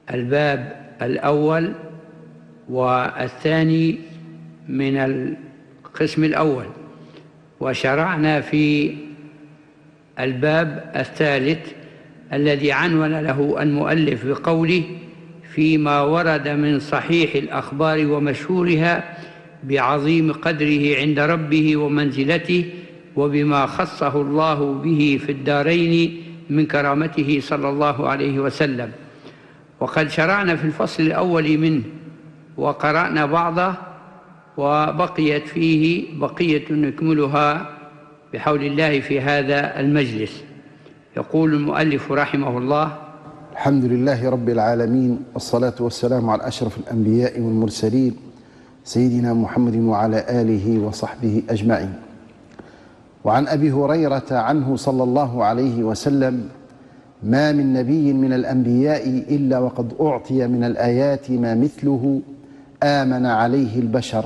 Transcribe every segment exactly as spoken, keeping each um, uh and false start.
الباب الأول والثاني من القسم الأول، وشرعنا في الباب الثالث الذي عنون له المؤلف بقوله: فيما ورد من صحيح الأخبار ومشهورها بعظيم قدره عند ربه ومنزلته، وبما خصه الله به في الدارين من كرامته صلى الله عليه وسلم. وقد شرعنا في الفصل الأول منه وقرأنا بعضه، وبقيت فيه بقية نكملها بحول الله في هذا المجلس. يقول المؤلف رحمه الله: الحمد لله رب العالمين، والصلاة والسلام على أشرف الأنبياء والمرسلين سيدنا محمد وعلى آله وصحبه أجمعين. وعن أبي هريرة عنه صلى الله عليه وسلم: ما من نبي من الأنبياء إلا وقد أعطي من الآيات ما مثله آمن عليه البشر.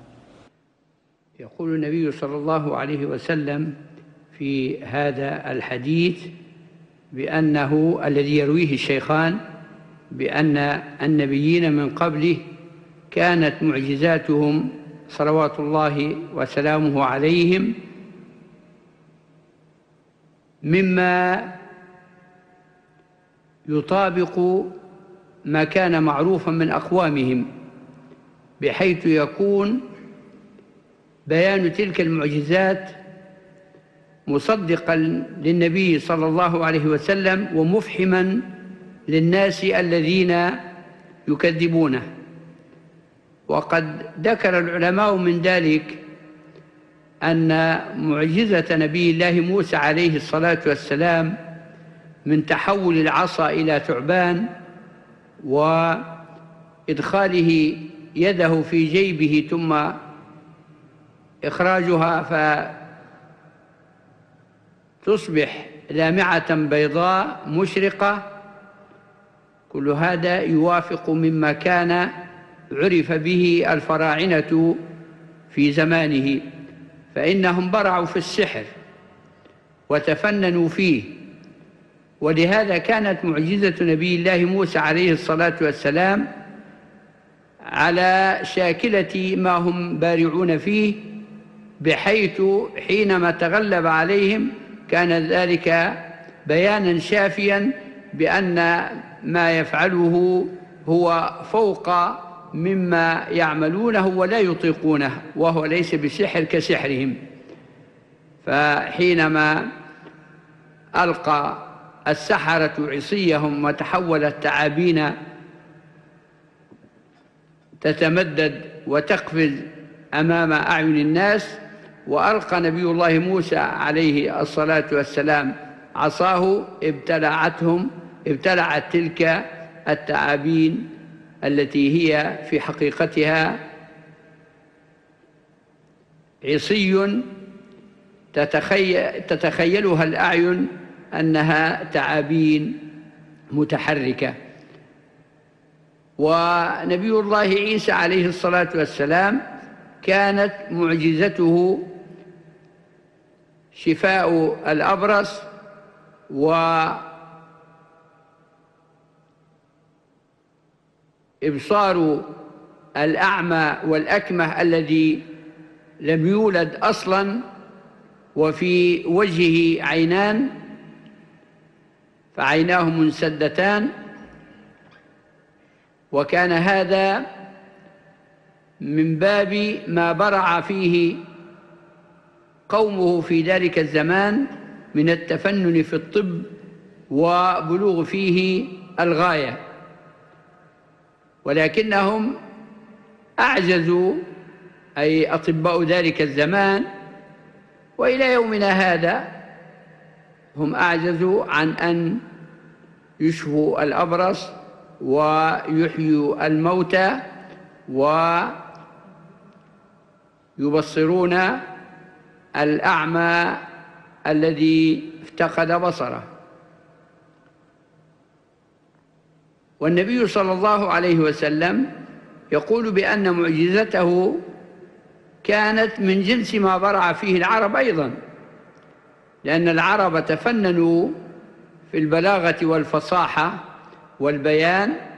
يقول النبي صلى الله عليه وسلم في هذا الحديث بأنه الذي يرويه الشيخان بأن النبيين من قبله كانت معجزاتهم صلوات الله وسلامه عليهم مما يطابق ما كان معروفا من أقوامهم، بحيث يكون بيان تلك المعجزات مصدقا للنبي صلى الله عليه وسلم ومفحما للناس الذين يكذبونه. وقد ذكر العلماء من ذلك أن معجزة نبي الله موسى عليه الصلاة والسلام من تحول العصا إلى ثعبان وإدخاله يده في جيبه ثم إخراجها فتصبح لامعة بيضاء مشرقة، كل هذا يوافق مما كان عرف به الفراعنة في زمانه، فإنهم برعوا في السحر وتفننوا فيه. ولهذا كانت معجزة نبي الله موسى عليه الصلاة والسلام على شاكلة ما هم بارعون فيه، بحيث حينما تغلب عليهم كان ذلك بيانا شافيا بأن ما يفعله هو فوق مما يعملونه ولا يطيقونه، وهو ليس بسحر كسحرهم. فحينما ألقى السحرة عصيهم وتحولت تعابين تتمدد وتقفز أمام أعين الناس، وألقى نبي الله موسى عليه الصلاة والسلام عصاه، ابتلعتهم ابتلعت تلك التعابين التي هي في حقيقتها عصي تتخيل تتخيلها الأعين أنها تعابين متحركة. ونبي الله عيسى عليه الصلاة والسلام كانت معجزته شفاء الأبرص وإبصار الأعمى والأكمه الذي لم يولد أصلا وفي وجهه عينان فعيناه منسدتان. وكان هذا من باب ما برع فيه قومه في ذلك الزمان من التفنن في الطب وبلوغ فيه الغاية، ولكنهم أعجزوا، أي أطباء ذلك الزمان وإلى يومنا هذا هم أعجزوا عن أن يشفوا الأبرص ويحيوا الموتى ويبصرون الأعمى الذي افتقد بصره. والنبي صلى الله عليه وسلم يقول بأن معجزته كانت من جنس ما برع فيه العرب أيضا، لأن العرب تفننوا في البلاغة والفصاحة والبيان